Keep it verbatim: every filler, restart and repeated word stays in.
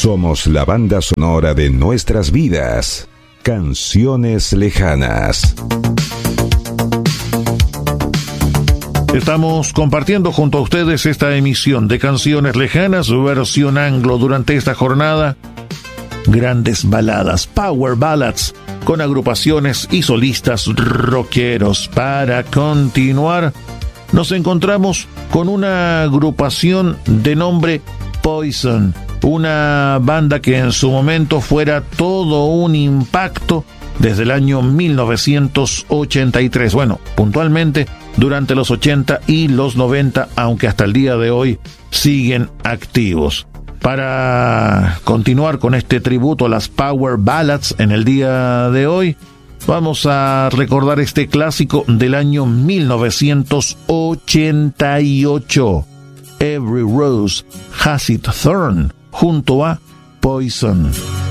Somos la banda sonora de nuestras vidas. Canciones lejanas. Estamos compartiendo junto a ustedes esta emisión de Canciones Lejanas, versión anglo durante esta jornada. Grandes baladas, power ballads, con agrupaciones y solistas rockeros. Para continuar, nos encontramos con una agrupación de nombre Poison, una banda que en su momento fuera todo un impacto desde el año mil novecientos ochenta y tres. Bueno, puntualmente durante los ochenta y los noventa, aunque hasta el día de hoy siguen activos. Para continuar con este tributo a las Power Ballads en el día de hoy, vamos a recordar este clásico del año mil novecientos ochenta y ocho, Every Rose Has Its Thorn, junto a Poison.